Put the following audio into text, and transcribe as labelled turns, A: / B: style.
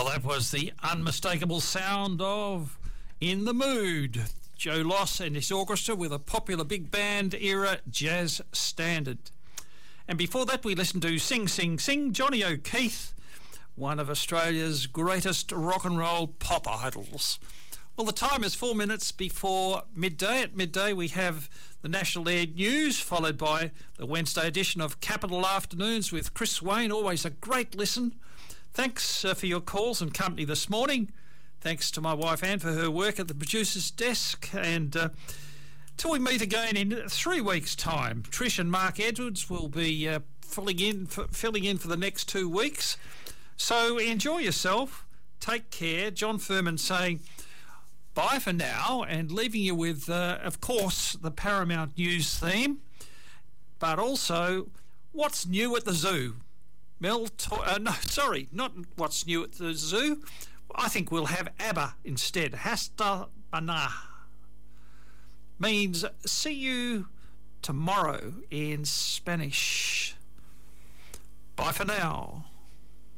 A: That was the unmistakable sound of In the Mood. Joe Loss and his orchestra with a popular big band era jazz standard. And before that we listened to Sing Sing Sing, Johnny O'Keefe, one of Australia's greatest rock and roll pop idols. Well, the time is 4 minutes before midday. At midday we have the National Air News, followed by the Wednesday edition of Capital Afternoons with Chris Wayne. Always a great listen. Thanks for your calls and company this morning. Thanks to my wife Anne for her work at the producer's desk. And till we meet again in 3 weeks' time, Trish and Mark Edwards will be filling in for the next 2 weeks. So enjoy yourself. Take care. John Furman saying bye for now and leaving you with, of course, the Paramount News theme, but also what's new at the zoo. Not what's new at the zoo. I think we'll have ABBA instead. Hasta Bana means see you tomorrow in Spanish. Bye for now.